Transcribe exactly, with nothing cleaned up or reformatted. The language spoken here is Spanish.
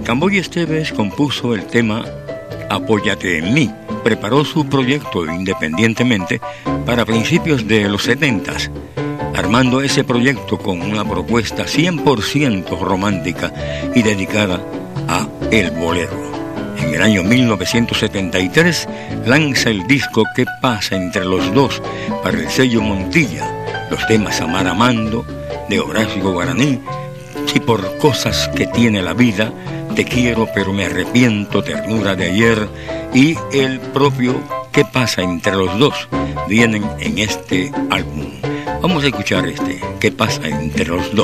Camboy Esteves compuso el tema Apóyate en mí. Preparó su proyecto independientemente para principios de los setentas, armando ese proyecto con una propuesta cien por ciento romántica y dedicada a el bolero. En el año mil novecientos setenta y tres lanza el disco ¿Qué pasa entre los dos? Para el sello Montilla, los temas Amar Amando, de Horacio Guaraní, Si por cosas que tiene la vida, Te quiero pero me arrepiento, Ternura de ayer, y el propio ¿Qué pasa entre los dos? Vienen en este álbum. Vamos a escuchar este ¿Qué pasa entre los dos?